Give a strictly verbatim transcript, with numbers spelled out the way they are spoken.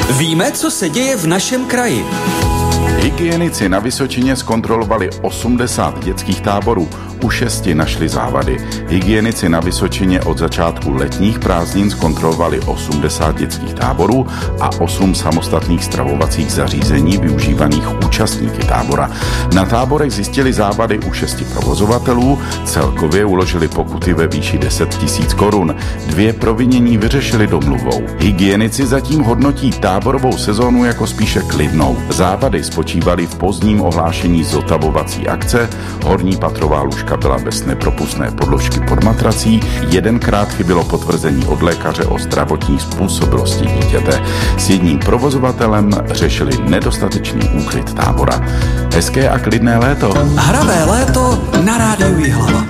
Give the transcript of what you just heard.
Víme, co se děje v našem kraji. Hygienici na Vysočině zkontrolovali osmdesát dětských táborů. U šesti našli závady. Hygienici na Vysočině od začátku letních prázdnin zkontrolovali osmdesát dětských táborů a osm samostatných stravovacích zařízení využívaných účastníky tábora. Na táborech zjistili závady u šesti provozovatelů, celkově uložili pokuty ve výši deset tisíc korun. Dvě provinění vyřešili domluvou. Hygienici zatím hodnotí táborovou sezónu jako spíše klidnou. Závady spočívaly v pozdním ohlášení zotavovací akce, horní patrová lůžka byla bez nepropustné podložky pod matrací, jedenkrát chybělo potvrzení od lékaře o zdravotní způsobilosti dítěte. S jedním provozovatelem řešili nedostatečný úklid tábora. Hezké a klidné léto. Hravé léto na rádiu Jihlava.